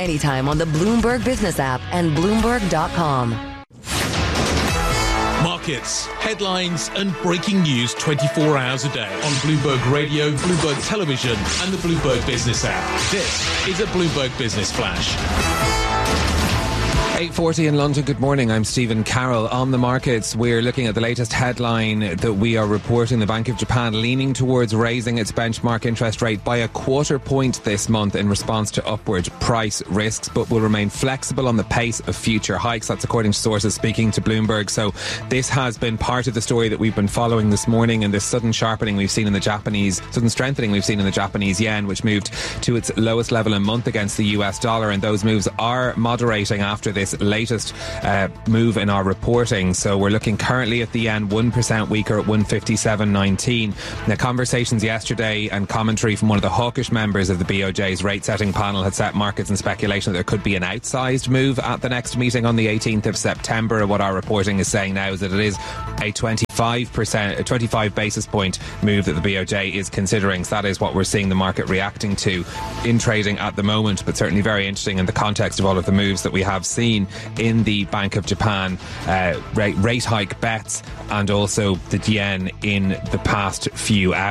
anytime on the Bloomberg Business app and Bloomberg.com. Markets, headlines and breaking news 24 hours a day on Bloomberg Radio, Bloomberg Television and the Bloomberg Business app. This is a Bloomberg Business Flash. 8:40 in London. Good morning. I'm Stephen Carroll. On the markets, we're looking at the latest headline that we are reporting. The Bank of Japan leaning towards raising its benchmark interest rate by a quarter point this month in response to upward price risks, but will remain flexible on the pace of future hikes. That's according to sources speaking to Bloomberg. So this has been part of the story that we've been following this morning, and this sudden strengthening we've seen in the Japanese yen, which moved to its lowest level in a month against the US dollar, and those moves are moderating after this latest move in our reporting. So we're looking currently at the yen 1% weaker at 157.19. Now, conversations yesterday and commentary from one of the hawkish members of the BOJ's rate setting panel had set markets in speculation that there could be an outsized move at the next meeting on the 18th of September. And what our reporting is saying now is that it is a 25 basis point move that the BOJ is considering. So that is what we're seeing the market reacting to in trading at the moment, but certainly very interesting in the context of all of the moves that we have seen in the Bank of Japan rate hike bets and also the yen in the past few hours.